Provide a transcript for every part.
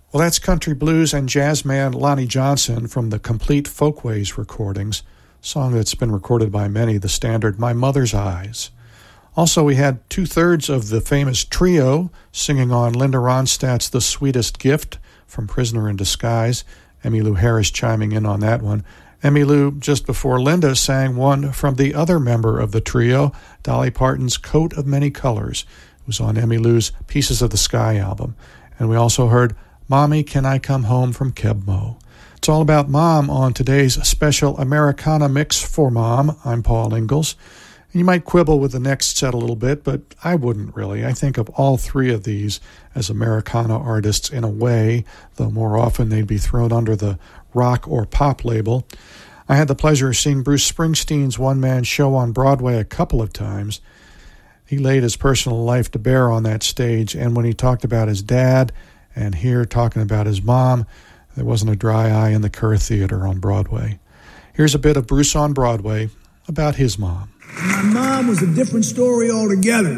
Well, that's country blues and jazz man Lonnie Johnson from the Complete Folkways recordings, a song that's been recorded by many, the standard My Mother's Eyes. Also, we had two-thirds of the famous trio singing on Linda Ronstadt's The Sweetest Gift from Prisoner in Disguise, Emmylou Harris chiming in on that one. Emmylou, just before Linda, sang one from the other member of the trio, Dolly Parton's Coat of Many Colors. It was on Emmylou's Pieces of the Sky album. And we also heard Mommy, Can I Come Home from Kebmo. It's all about Mom on today's special Americana Mix for Mom. I'm Paul Ingalls. And you might quibble with the next set a little bit, but I wouldn't really. I think of all three of these as Americana artists in a way, though more often they'd be thrown under the rock or pop label. I had the pleasure of seeing Bruce Springsteen's one-man show on Broadway a couple of times. He laid his personal life to bear on that stage, and when he talked about his dad and here talking about his mom, there wasn't a dry eye in the Kerr Theater on Broadway. Here's a bit of Bruce on Broadway about his mom. My mom was a different story altogether.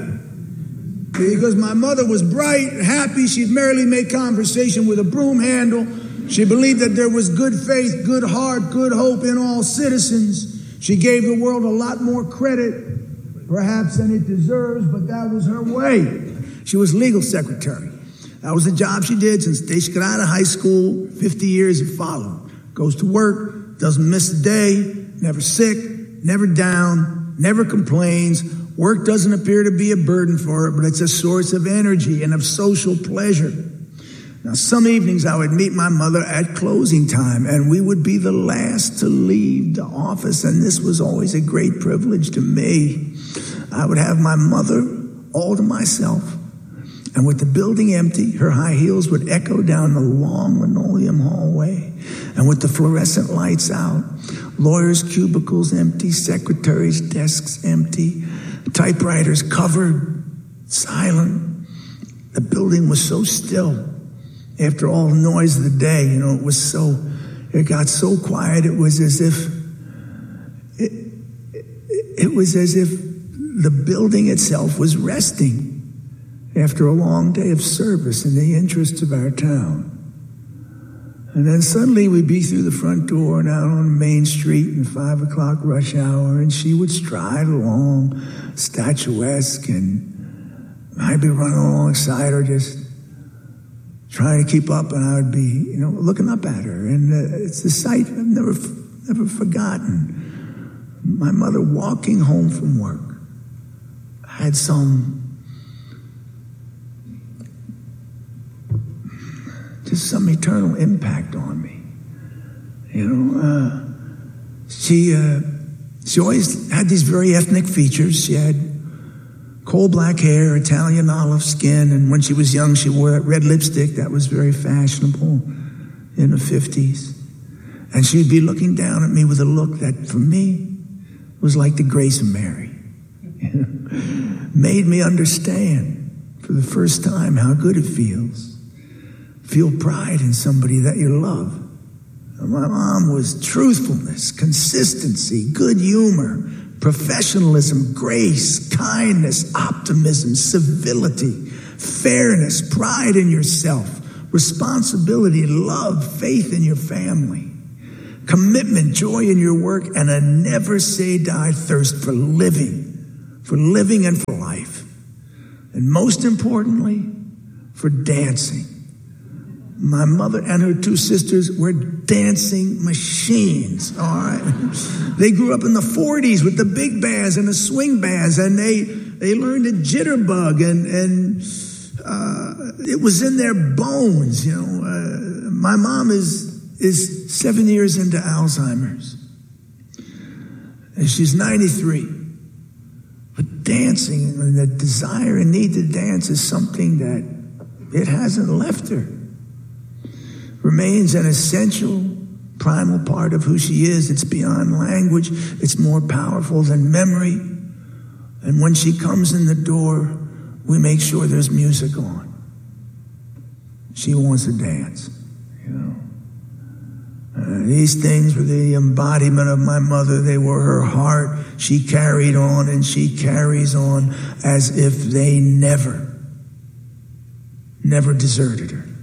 Because my mother was bright, happy, she'd merrily make conversation with a broom handle. She believed that there was good faith, good heart, good hope in all citizens. She gave the world a lot more credit, perhaps, than it deserves, but that was her way. She was legal secretary. That was the job she did since the day she got out of high school, 50 years and followed. Goes to work, doesn't miss a day, never sick, never down, never complains. Work doesn't appear to be a burden for her, but it's a source of energy and of social pleasure. Now, some evenings I would meet my mother at closing time, and we would be the last to leave the office, and this was always a great privilege to me. I would have my mother all to myself, and with the building empty, her high heels would echo down the long linoleum hallway, and with the fluorescent lights out, lawyers' cubicles empty, secretaries' desks empty, typewriters covered, silent. The building was so still. After all the noise of the day, it got so quiet, it was as if the building itself was resting after a long day of service in the interests of our town. And then suddenly we'd be through the front door and out on Main Street in 5 o'clock rush hour, and she would stride along, statuesque, and I'd be running alongside her, just trying to keep up, and I would be, looking up at her. And it's a sight I've never forgotten. My mother walking home from work had some eternal impact on me. She always had these very ethnic features. She had coal black hair, Italian olive skin, and when she was young, she wore that red lipstick that was very fashionable in the 50s. And she'd be looking down at me with a look that, for me, was like the grace of Mary. Made me understand for the first time how good it feels. Feel pride in somebody that you love. My mom was truthfulness, consistency, good humor, professionalism, grace, kindness, optimism, civility, fairness, pride in yourself, responsibility, love, faith in your family, commitment, joy in your work, and a never say die thirst for living and for life. And most importantly, for dancing. My mother and her two sisters were dancing machines, all right? They grew up in the 40s with the big bands and the swing bands, and they learned a jitterbug, and it was in their bones, My mom is 7 years into Alzheimer's, and she's 93. But dancing and the desire and need to dance is something that it hasn't left her. Remains an essential, primal part of who she is. It's beyond language. It's more powerful than memory. And when she comes in the door, we make sure there's music on. She wants to dance, These things were the embodiment of my mother. They were her heart. She carried on, and she carries on as if they never deserted her.